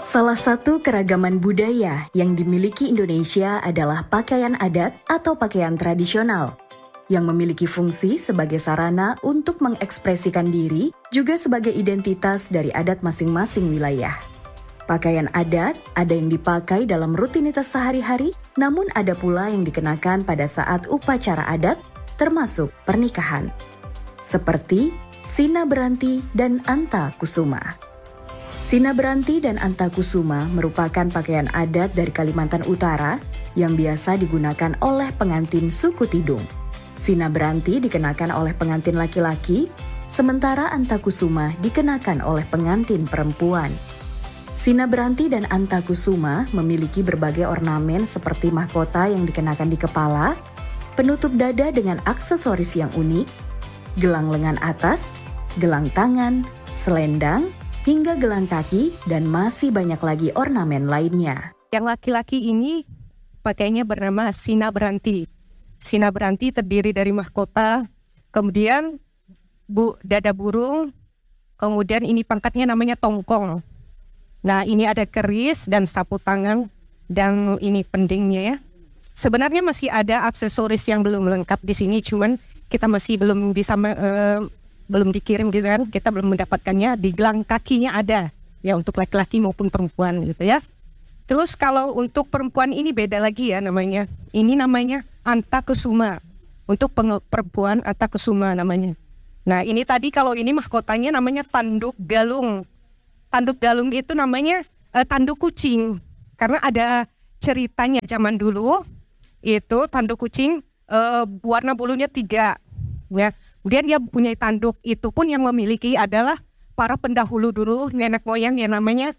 Salah satu keragaman budaya yang dimiliki Indonesia adalah pakaian adat atau pakaian tradisional, yang memiliki fungsi sebagai sarana untuk mengekspresikan diri, juga sebagai identitas dari adat masing-masing wilayah. Pakaian adat ada yang dipakai dalam rutinitas sehari-hari, namun ada pula yang dikenakan pada saat upacara adat, termasuk pernikahan. Seperti Sina Beranti dan Anta Kusuma. Sina Beranti dan Anta Kusuma merupakan pakaian adat dari Kalimantan Utara yang biasa digunakan oleh pengantin suku Tidung. Sina Beranti dikenakan oleh pengantin laki-laki, sementara Anta Kusuma dikenakan oleh pengantin perempuan. Sina Beranti dan Anta Kusuma memiliki berbagai ornamen seperti mahkota yang dikenakan di kepala, penutup dada dengan aksesoris yang unik, gelang lengan atas, gelang tangan, selendang, hingga gelang kaki, dan masih banyak lagi ornamen lainnya. Yang laki-laki ini pakainya bernama Sina Beranti. Sina Beranti terdiri dari mahkota, kemudian dada burung, kemudian ini pangkatnya namanya tongkong. Nah, ini ada keris dan sapu tangan, dan ini pendingnya ya. Sebenarnya masih ada aksesoris yang belum lengkap di sini, cuman kita masih belum belum dikirim gitu kan, kita belum mendapatkannya. Di gelang kakinya ada ya untuk laki-laki maupun perempuan gitu ya. Terus kalau untuk perempuan ini beda lagi ya namanya. Ini namanya Anta Kusuma. Untuk perempuan Anta Kusuma namanya. Nah, ini tadi kalau ini mahkotanya namanya tanduk galung. Tanduk galung itu namanya tanduk kucing. Karena ada ceritanya zaman dulu itu tanduk kucing warna bulunya 3 ya. Kemudian dia punya tanduk, itu pun yang memiliki adalah para pendahulu dulu, nenek moyang yang namanya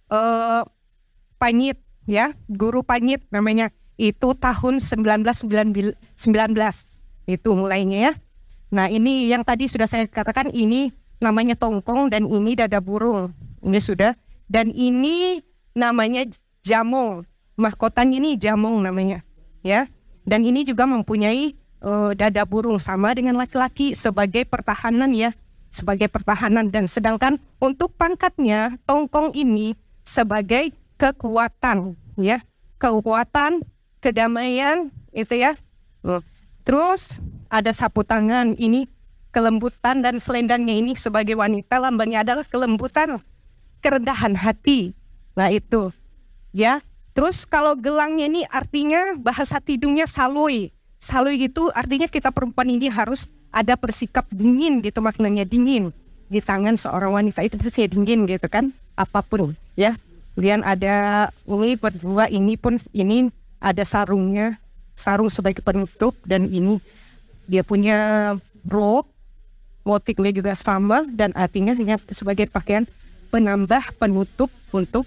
Panyit ya, Guru Panyit namanya. Itu tahun 1919 itu mulainya ya. Nah, ini yang tadi sudah saya katakan, ini namanya tongkong dan ini dada burung. Ini sudah, dan ini namanya jamong. Mahkotanya ini jamong namanya ya. Dan ini juga mempunyai dada burung sama dengan laki-laki sebagai pertahanan ya, sebagai pertahanan. Dan sedangkan untuk pangkatnya tongkong ini sebagai kekuatan ya, kekuatan, kedamaian itu ya. Terus ada sapu tangan, ini kelembutan, dan selendangnya ini sebagai wanita lambangnya adalah kelembutan, kerendahan hati. Nah itu ya. Terus kalau gelangnya ini artinya bahasa Tidungnya salui. Salui itu artinya kita perempuan ini harus ada bersikap dingin gitu, maknanya dingin. Di tangan seorang wanita itu pasti dingin gitu kan, apapun ya. Kemudian ada ini berdua, ini pun ini ada sarungnya, sarung sebagai penutup, dan ini dia punya rok, motifnya juga sama, dan artinya sebagai pakaian penambah penutup untuk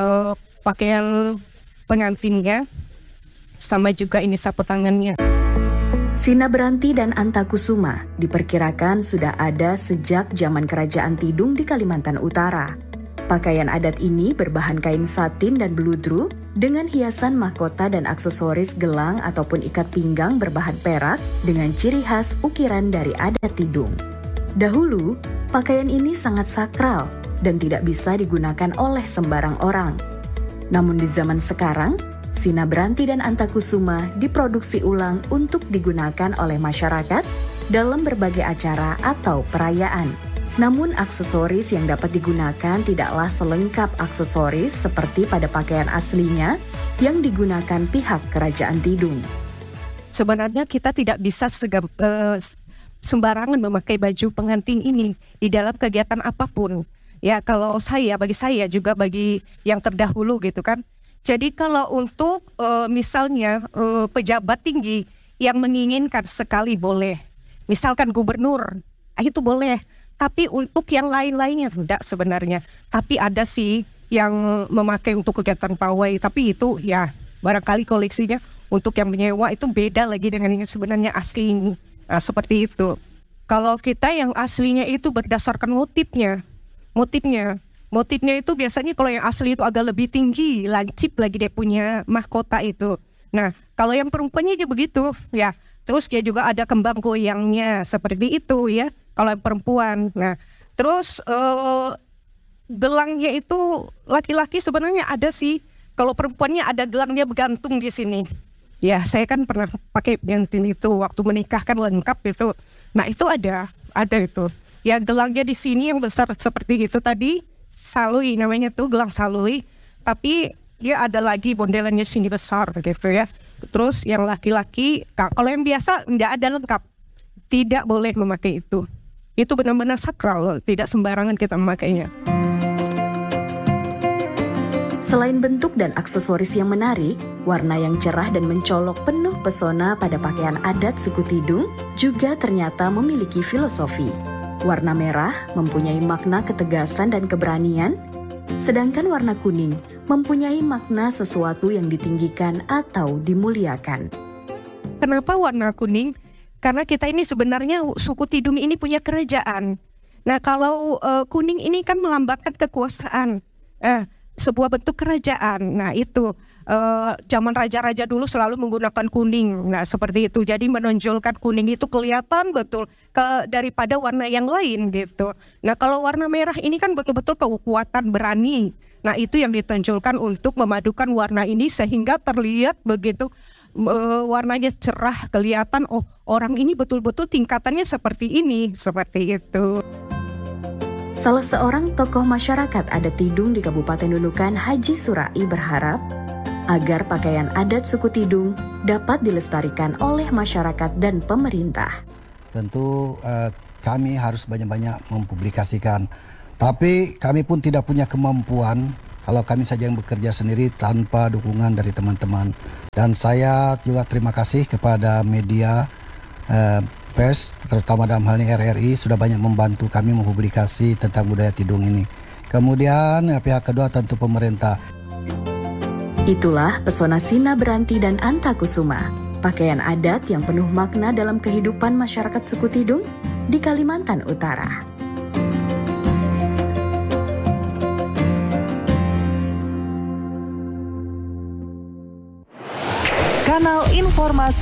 pakaian pengantinnya, sama juga ini sapu tangannya. Sina Beranti dan Anta Kusuma diperkirakan sudah ada sejak zaman Kerajaan Tidung di Kalimantan Utara. Pakaian adat ini berbahan kain satin dan beludru dengan hiasan mahkota dan aksesoris gelang ataupun ikat pinggang berbahan perak dengan ciri khas ukiran dari adat Tidung. Dahulu, pakaian ini sangat sakral dan tidak bisa digunakan oleh sembarang orang. Namun di zaman sekarang, Sina Beranti dan Anta Kusuma diproduksi ulang untuk digunakan oleh masyarakat dalam berbagai acara atau perayaan. Namun aksesoris yang dapat digunakan tidaklah selengkap aksesoris seperti pada pakaian aslinya yang digunakan pihak Kerajaan Tidung. Sebenarnya kita tidak bisa sembarangan memakai baju pengantin ini di dalam kegiatan apapun. Ya, kalau bagi saya juga bagi yang terdahulu gitu kan. Jadi kalau untuk misalnya pejabat tinggi yang menginginkan sekali boleh. Misalkan gubernur, itu boleh. Tapi untuk yang lain-lainnya tidak sebenarnya. Tapi ada sih yang memakai untuk kegiatan pawai. Tapi itu ya barangkali koleksinya untuk yang menyewa itu beda lagi dengan yang sebenarnya asli ini. Nah, seperti itu. Kalau kita yang aslinya itu berdasarkan motifnya. Motifnya itu biasanya kalau yang asli itu agak lebih tinggi, lancip lagi dia punya mahkota itu. Nah, kalau yang perempuannya dia begitu, ya. Terus dia juga ada kembang goyangnya seperti itu ya. Kalau yang perempuan. Nah, terus gelangnya itu laki-laki sebenarnya ada sih. Kalau perempuannya ada gelangnya bergantung di sini. Ya, saya kan pernah pakai bensin itu waktu menikah kan lengkap itu. Nah, itu ada itu. Ya, gelangnya di sini yang besar seperti itu tadi, salui namanya tuh, gelang salui. Tapi dia ada lagi bondelannya sini besar gitu ya. Terus yang laki-laki, kalau yang biasa tidak ada lengkap. Tidak boleh memakai itu. Itu benar-benar sakral, tidak sembarangan kita memakainya. Selain bentuk dan aksesoris yang menarik, warna yang cerah dan mencolok penuh pesona pada pakaian adat suku Tidung juga ternyata memiliki filosofi. Warna merah mempunyai makna ketegasan dan keberanian, sedangkan warna kuning mempunyai makna sesuatu yang ditinggikan atau dimuliakan. Kenapa warna kuning? Karena kita ini sebenarnya suku Tidung ini punya kerajaan. Nah, kalau kuning ini kan melambangkan kekuasaan. Sebuah bentuk kerajaan. Nah, itu zaman raja-raja dulu selalu menggunakan kuning. Nah, seperti itu. Jadi menonjolkan kuning itu kelihatan betul daripada warna yang lain gitu. Nah, kalau warna merah ini kan betul-betul kekuatan, berani. Nah, itu yang ditonjolkan untuk memadukan warna ini sehingga terlihat begitu warnanya cerah, kelihatan orang ini betul-betul tingkatannya seperti ini, seperti itu. Salah seorang tokoh masyarakat adat Tidung di Kabupaten Nunukan, Haji Surai, berharap agar pakaian adat suku Tidung dapat dilestarikan oleh masyarakat dan pemerintah. Tentu kami harus banyak-banyak mempublikasikan. Tapi kami pun tidak punya kemampuan kalau kami saja yang bekerja sendiri tanpa dukungan dari teman-teman. Dan saya juga terima kasih kepada media PES, terutama dalam hal ini RRI, sudah banyak membantu kami mempublikasi tentang budaya Tidung ini. Kemudian pihak kedua tentu pemerintah. Itulah pesona Sina Beranti dan Anta Kusuma, pakaian adat yang penuh makna dalam kehidupan masyarakat suku Tidung di Kalimantan Utara. Kanal Informasi